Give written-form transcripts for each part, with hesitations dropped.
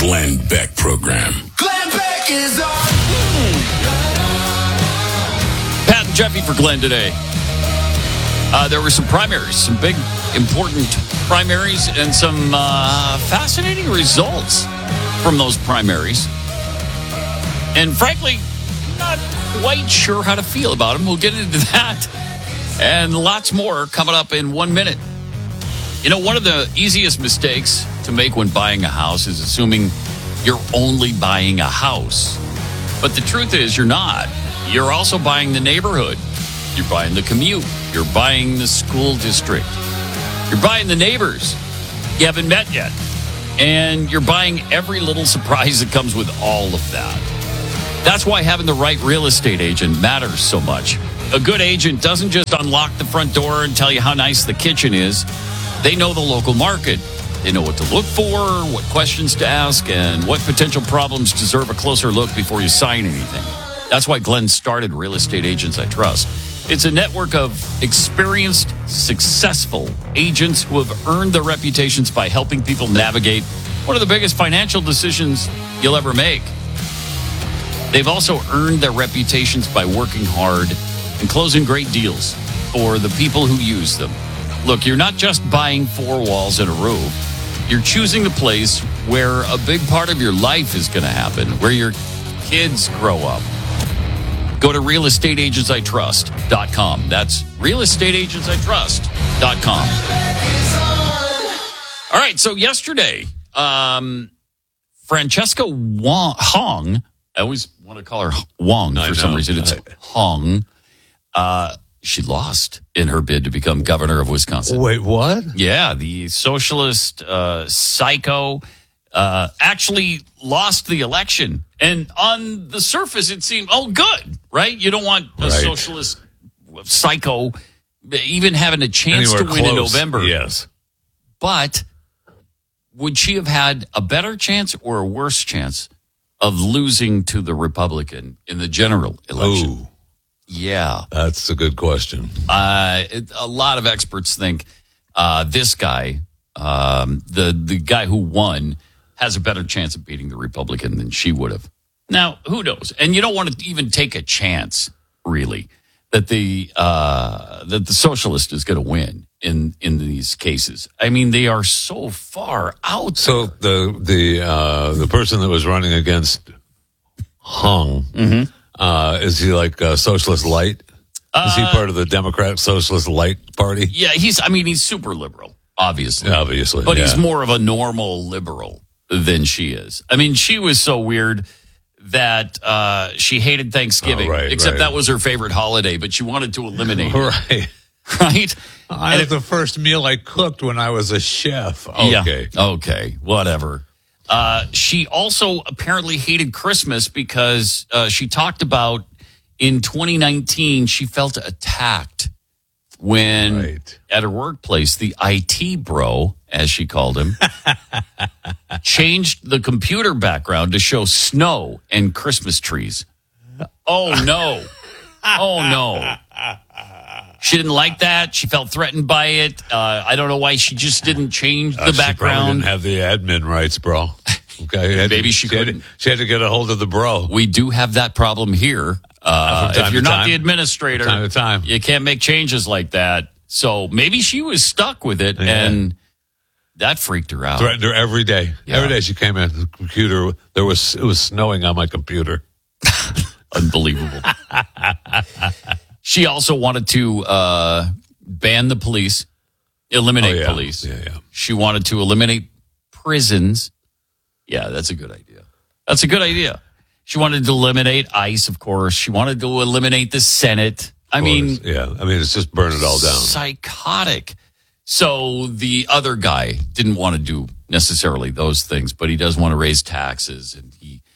Glenn Beck program. Glenn Beck is on. Pat and Jeffy for Glenn today. There were some primaries, some big, important primaries, and some fascinating results from those primaries. And frankly, not quite sure how to feel about them. We'll get into that and lots more coming up in 1 minute. You know, one of the easiest mistakes to make when buying a house is assuming you're only buying a house. But the truth is you're not. You're also buying the neighborhood. You're buying the commute. You're buying the school district. You're buying the neighbors you haven't met yet. And you're buying every little surprise that comes with all of that. That's why having the right real estate agent matters so much. A good agent doesn't just unlock the front door and tell you how nice the kitchen is. They know the local market. They know what to look for, what questions to ask, and what potential problems deserve a closer look before you sign anything. That's why Glenn started Real Estate Agents I Trust. It's a network of experienced, successful agents who have earned their reputations by helping people navigate one of the biggest financial decisions you'll ever make. They've also earned their reputations by working hard and closing great deals for the people who use them. Look, you're not just buying four walls and a roof. You're choosing the place where a big part of your life is going to happen, where your kids grow up. Go to realestateagentsitrust.com. That's realestateagentsitrust.com. All right, so yesterday, Francesca Hong, I always want to call her Wong for some reason. It's Hong. She lost in her bid to become governor of Wisconsin. Wait, what? Yeah, the socialist psycho actually lost the election. And on the surface, it seemed, good, right? You don't want a socialist psycho even having a chance to win in November. Yes. But would she have had a better chance or a worse chance of losing to the Republican in the general election? Ooh. Yeah. That's a good question. A lot of experts think this guy, the guy who won, has a better chance of beating the Republican than she would have. Now, who knows? And you don't want to even take a chance, really, that the socialist is going to win in these cases. I mean, they are so far out. So the person that was running against Hung, is he like a socialist light? Is he part of the Democratic Socialist Light Party? Yeah, he's super liberal, obviously. Obviously. But he's more of a normal liberal than she is. I mean, she was so weird that she hated Thanksgiving, except that was her favorite holiday, but she wanted to eliminate it. Right. Right? I had the first meal I cooked when I was a chef. Okay. Yeah. Okay. Whatever. She also apparently hated Christmas because she talked about in 2019 she felt attacked when at her workplace the IT bro, as she called him, changed the computer background to show snow and Christmas trees. Oh no. Oh no. She didn't like that. She felt threatened by it. I don't know why she just didn't change the background. She probably didn't have the admin rights, bro. Okay, maybe she couldn't. She had to get a hold of the bro. We do have that problem here. If you're not the administrator, time to time, you can't make changes like that. So maybe she was stuck with it, and that freaked her out. Threatened her every day. Yeah. Every day she came in the computer. It was snowing on my computer. Unbelievable. She also wanted to ban the police, eliminate police. Yeah. She wanted to eliminate prisons. Yeah, that's a good idea. That's a good idea. She wanted to eliminate ICE, of course. She wanted to eliminate the Senate. I mean, it's just burn it all down. Psychotic. So the other guy didn't want to do necessarily those things, but he does want to raise taxes, and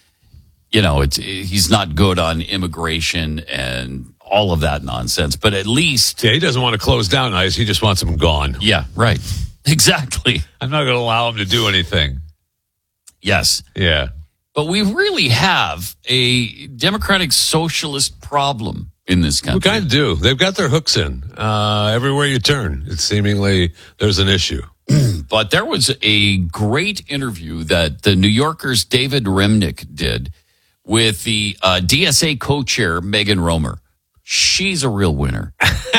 he's not good on immigration and all of that nonsense. But at least he doesn't want to close down ICE. He just wants them gone. Yeah, right. Exactly. I'm not going to allow him to do anything. Yes. Yeah. But we really have a democratic socialist problem in this country. We kind of do. They've got their hooks in. Everywhere you turn, it's seemingly there's an issue. But there was a great interview that the New Yorker's David Remnick did with the DSA co-chair, Megan Romer. She's a real winner.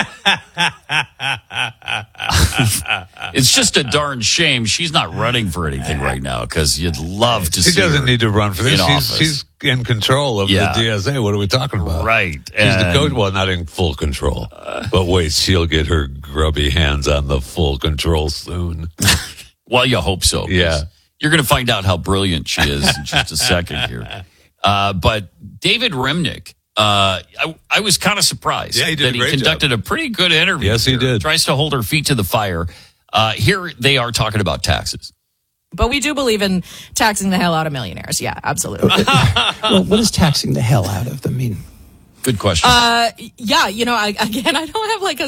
It's just a darn shame she's not running for anything right now, because you'd love to see her. She doesn't need to run for this. office. She's in control of the DSA. What are we talking about? Right. She's the coach. Well, not in full control. But wait, she'll get her grubby hands on the full control soon. Well, you hope so. Yeah. You're going to find out how brilliant she is in just a second here. But David Remnick, I was kind of surprised he did that a he great conducted job. a pretty good interview. Yes, he did. Tries to hold her feet to the fire. Here they are talking about taxes. But we do believe in taxing the hell out of millionaires. Yeah, absolutely. Well, what does taxing the hell out of them mean? Good question. Yeah, I don't have like a